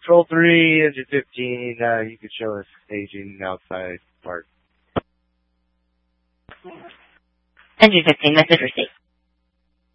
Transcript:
Control 3, Engine 15, you could show us staging outside park. Engine 15, message received.